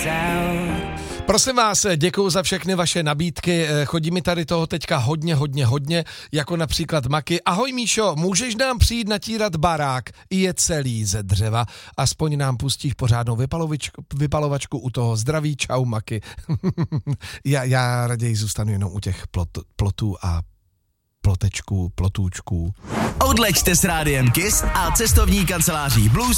Prosím vás, děkuju za všechny vaše nabídky, chodí mi tady toho teďka hodně, jako například Maky. Ahoj Míšo, můžeš nám přijít natírat barák, je celý ze dřeva, aspoň nám pustíš pořádnou vypalovačku u toho, zdraví, čau Maky. já raději zůstanu jenom u těch plotů a plotůčků. Odleďte s Rádiem Kiss a cestovní kanceláří Blues